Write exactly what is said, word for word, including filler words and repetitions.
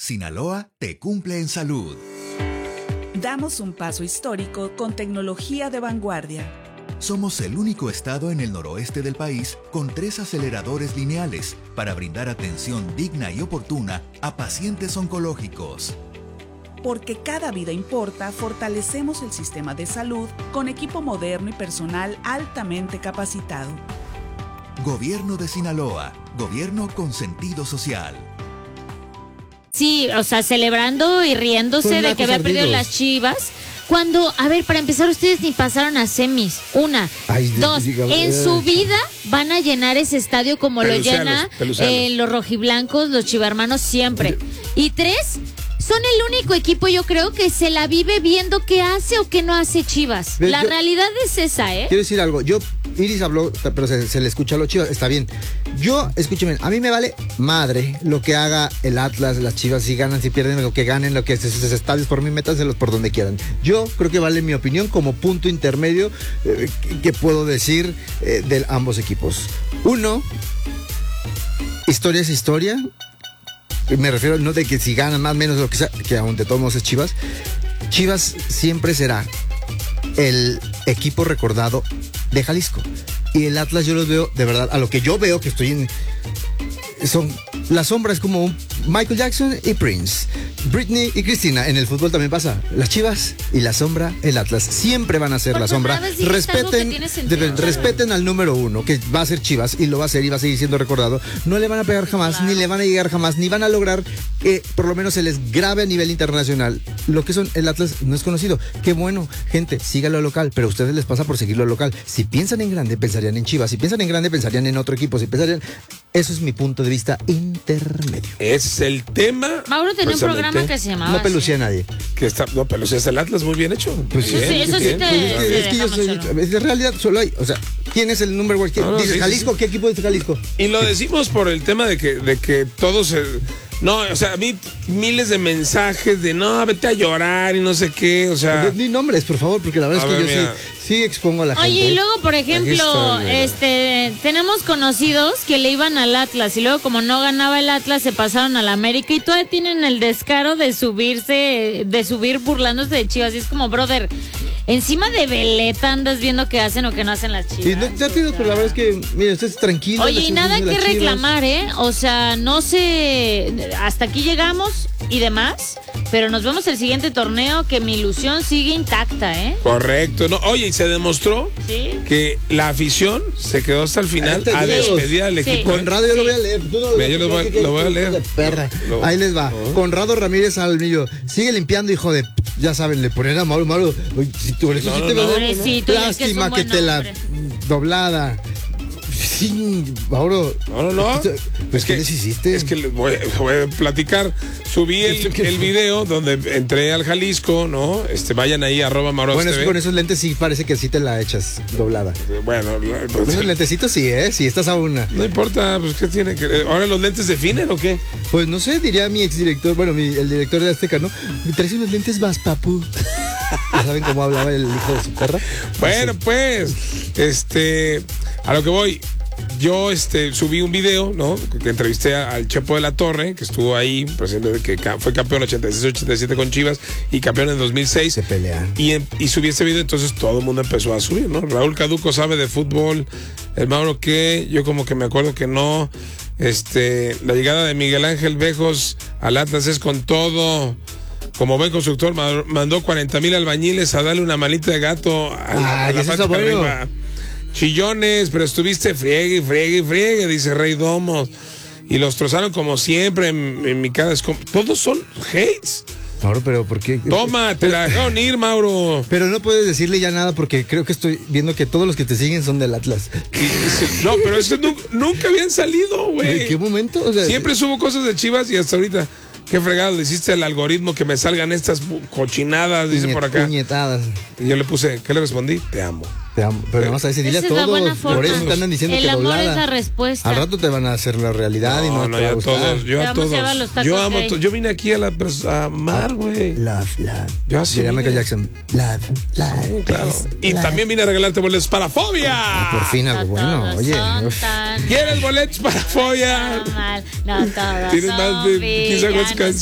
Sinaloa te cumple en salud. Damos un paso histórico con tecnología de vanguardia. Somos el único estado en el noroeste del país con tres aceleradores lineales para brindar atención digna y oportuna a pacientes oncológicos. Porque cada vida importa, fortalecemos el sistema de salud con equipo moderno y personal altamente capacitado. Gobierno de Sinaloa, gobierno con sentido social. Sí, o sea, celebrando y riéndose de que había perdido las Chivas. Cuando, a ver, para empezar, ustedes ni pasaron a semis. Una. Ay, dos, diga, en eh. su vida van a llenar ese estadio como pelucianos, lo llena eh, los rojiblancos, los chivarmanos siempre. Y tres, son el único equipo, yo creo, que se la vive viendo qué hace o qué no hace Chivas. La yo, realidad es esa, ¿eh? Quiero decir algo. Yo, Iris habló, pero se, se le escucha a los Chivas. Está bien. Yo, escúcheme, a mí me vale madre lo que haga el Atlas, las Chivas, si ganan, si pierden, lo que ganen, lo que sus estadios, por mí, métanselos por donde quieran. Yo creo que vale mi opinión como punto intermedio eh, que puedo decir eh, de ambos equipos. Uno, historia es historia. Me refiero no de que si ganan más o menos lo que sea, que aún de todos modos es Chivas. Chivas siempre será el equipo recordado de Jalisco. Y el Atlas yo los veo, de verdad, a lo que yo veo que estoy en... Son, la sombra es como un Michael Jackson y Prince, Britney y Cristina. En el fútbol también pasa. Las Chivas y la sombra, el Atlas. Siempre van a ser la sombra. Respeten, deben, respeten al número uno, que va a ser Chivas y lo va a ser y va a seguir siendo recordado. No le van a pegar jamás, claro. Ni le van a llegar jamás, ni van a lograr que por lo menos se les grabe a nivel internacional. Lo que son el Atlas no es conocido. Qué bueno, gente, sígalo local, pero a ustedes les pasa por seguirlo local. Si piensan en grande, pensarían en Chivas. Si piensan en grande, pensarían en otro equipo. Si pensarían... Eso es mi punto de vista intermedio. Es el tema. Mauro tenía un programa que se llamaba. No pelucía a nadie. Que está, no, pelucía el Atlas muy bien hecho. Pues eso bien, sí, eso sí bien. te. Pues es que, es que yo soy, en realidad solo hay. O sea, ¿quién es el number one? No, no, ¿Dices sí, Jalisco? Sí. ¿Qué equipo dice Jalisco? Y lo decimos por el tema de que, de que todos. Se, no, o sea, a mí miles de mensajes de no, vete a llorar y no sé qué, o sea. Ni nombres, por favor, porque la verdad es que ver, yo mira. sí, sí expongo a la Oye, gente. Oye, y luego, por ejemplo, este, tenemos conocidos que le iban al Atlas y luego como no ganaba el Atlas se pasaron al América y todavía tienen el descaro de subirse, de subir burlándose de Chivas. Y es como, brother, encima de veleta andas viendo qué hacen o qué no hacen las Chivas. Sí, no, ya te digo, pero la verdad es que, mira, usted es tranquilo. Oye, y nada que reclamar, ¿eh? O sea, no sé, hasta aquí llegamos y demás, pero nos vemos el siguiente torneo, que mi ilusión sigue intacta, ¿eh? Correcto. No, oye, y se demostró ¿Sí? que la afición se quedó hasta el final a despedir al equipo. Sí. Conrado, yo lo voy a leer. Tú no, Mira, yo lo voy, lo voy a leer. Perra. Lo, lo, Ahí les va. Oh. Conrado Ramírez Almillo. Sigue limpiando, hijo de... Ya saben, le ponen a Mauro, Mauro. Si tú, eso no, sí no, te no. Pobrecito, lástima que, que te la doblada. Sí, Mauro. No, no, no. Pues, ¿qué les hiciste? Es que les voy, voy a platicar. Subí el, el video donde entré al Jalisco, ¿no? Este, vayan ahí, arroba Mauro. Bueno, es que con esos lentes sí parece que sí te la echas doblada. Bueno, con esos lentecitos sí, ¿eh? Sí, estás a una. No importa, pues, ¿qué tiene que...? ¿Ahora los lentes definen o qué? Pues, no sé, diría mi exdirector, bueno, mi, el director de Azteca, ¿no? Me traes unos lentes más, papu. ¿Ya saben cómo hablaba el hijo de su perra? Bueno, pues, este... A lo que voy... Yo este, subí un video, ¿no? Que entrevisté al Chepo de la Torre, que estuvo ahí, presidente, que fue campeón ochenta y seis ochenta y siete con Chivas y campeón en dos mil seis. Se pelean. Y, y subí este video, entonces todo el mundo empezó a subir, ¿no? Raúl Caduco sabe de fútbol, el Mauro que, yo como que me acuerdo que no. Este, la llegada de Miguel Ángel Bejos al Atlas es con todo. Como buen constructor, mandó cuarenta mil albañiles a darle una malita de gato a, ah, a la parte de arriba. Chillones, pero estuviste friegue, friegue, friegue, dice Rey Domos. Y los trozaron como siempre en, en mi cara. Es como, todos son hates. Mauro, pero ¿por qué? Toma, te la dejaron ir, Mauro. Pero no puedes decirle ya nada porque creo que estoy viendo que todos los que te siguen son del Atlas. Y, no, pero es que nunca, nunca habían salido, güey. ¿En qué momento? O sea, siempre subo cosas de Chivas y hasta ahorita. Qué fregado le hiciste al algoritmo que me salgan estas cochinadas, dice por acá. Puñetadas. Y yo le puse, ¿qué le respondí? Te amo. Te amo. Pero vamos a decir, dile a todos. Por eso te andan diciendo el que amor doblada. Es la respuesta. Al rato te van a hacer la realidad no, y no, no te va yo a gustar. Todos, yo a todos. A yo amo to yo vine aquí a, la, a amar, güey. Love, love. Yo así Diría Michael Jackson. Love, love. Sí, claro. Y love. También vine a regalarte boletos para Fobia. Ah, por fin algo bueno. Oye. ¿Quieres boletos para Fobia? No, mal. No, todos Tienes más de quince canciones.